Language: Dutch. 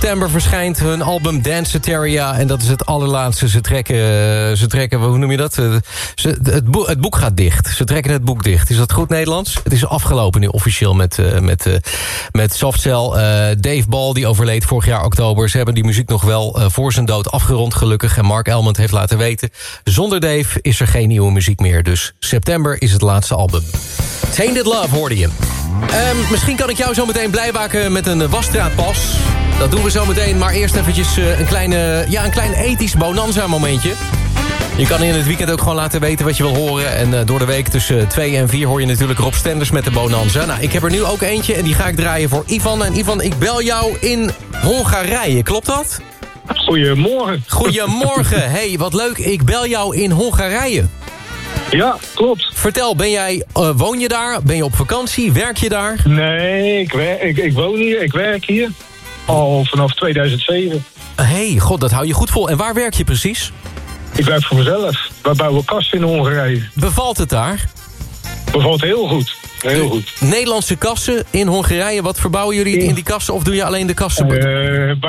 september verschijnt hun album Danceteria. En dat is het allerlaatste. Ze trekken hoe noem je dat? Het boek gaat dicht. Ze trekken het boek dicht. Is dat goed Nederlands? Het is afgelopen nu officieel met Softcell. Dave Ball, die overleed vorig jaar oktober. Ze hebben die muziek nog wel voor zijn dood afgerond gelukkig. En Mark Elmond heeft laten weten, zonder Dave is er geen nieuwe muziek meer. Dus september is het laatste album. Tainted Love hoorde je. Misschien kan ik jou zo meteen blij maken met een wasstraatpas. Dat doen we zo meteen, maar eerst eventjes een klein ethisch bonanza momentje. Je kan in het weekend ook gewoon laten weten wat je wil horen. En door de week tussen 2 en 4 hoor je natuurlijk Rob Stenders met de bonanza. Nou, ik heb er nu ook eentje en die ga ik draaien voor Ivan. En Ivan, ik bel jou in Hongarije, klopt dat? Goedemorgen. Goedemorgen. Hey, wat leuk. Ik bel jou in Hongarije. Ja, klopt. Vertel, woon je daar? Ben je op vakantie? Werk je daar? Nee, ik woon hier. Ik werk hier. Al vanaf 2007. Hey, god, dat hou je goed vol. En waar werk je precies? Ik werk voor mezelf. Wij bouwen kassen in Hongarije. Bevalt het daar? Bevalt heel goed. Heel goed. Nederlandse kassen in Hongarije. Wat verbouwen jullie in die kassen? Of doe je alleen de kassen?